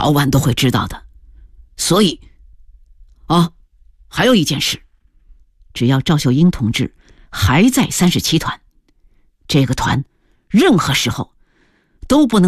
早晚都会知道的。所以还有一件事，只要赵秀英同志还在37团，这个团任何时候都不能